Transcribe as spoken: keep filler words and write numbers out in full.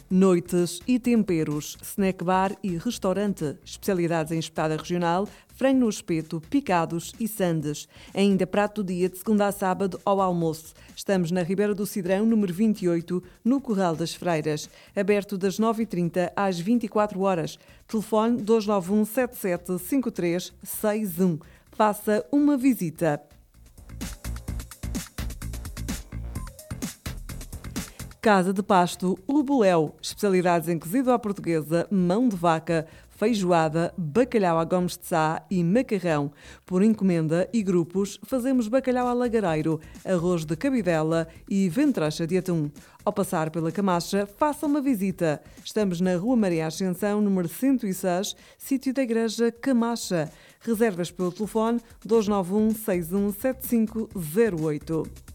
Noites e temperos, snack bar e restaurante, especialidades em espetada regional, frango no espeto, picados e sandes. Ainda prato do dia de segunda a sábado ao almoço. Estamos na Ribeira do Cidrão, número vinte e oito, no Corral das Freiras. Aberto das nove e trinta às vinte e quatro horas. Telefone dois nove um sete sete cinco três seis um. Faça uma visita. Casa de Pasto, o Buléu, especialidades em cozido à portuguesa, mão de vaca, feijoada, bacalhau à gomes de sá e macarrão. Por encomenda e grupos, fazemos bacalhau à lagareiro, arroz de cabidela e ventrecha de atum. Ao passar pela Camacha, faça uma visita. Estamos na Rua Maria Ascensão, número cento e seis, sítio da Igreja Camacha. Reservas pelo telefone dois nove um seis um sete cinco zero oito.